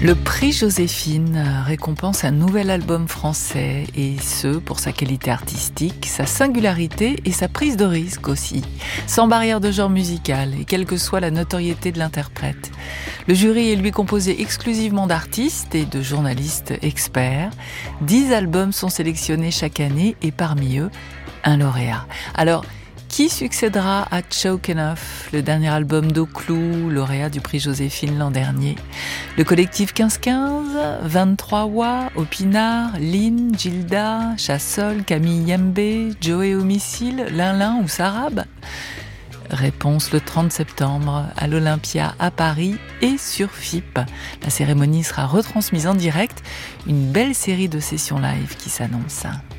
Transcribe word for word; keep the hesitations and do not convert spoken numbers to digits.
Le prix Joséphine récompense un nouvel album français, et ce, pour sa qualité artistique, sa singularité et sa prise de risque aussi, sans barrière de genre musical et quelle que soit la notoriété de l'interprète. Le jury est lui composé exclusivement d'artistes et de journalistes experts. Dix albums sont sélectionnés chaque année et parmi eux, un lauréat. Alors, qui succédera à Chokin' Off, le dernier album d'Oclou, lauréat du prix Joséphine l'an dernier? Le collectif quinze quinze, vingt-trois Wa, Opinard, Lynn, Gilda, Chassol, Camille Yembe, Joey Homicile, Linlin ou Sarab? Réponse le trente septembre à l'Olympia à Paris et sur F I P. La cérémonie sera retransmise en direct, une belle série de sessions live qui s'annonce.